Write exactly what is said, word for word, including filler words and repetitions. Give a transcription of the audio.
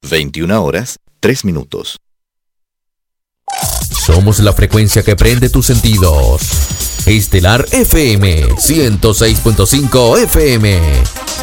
veintiuna horas, tres minutos. Somos la frecuencia que prende tus sentidos. Estelar F M ciento seis punto cinco F M.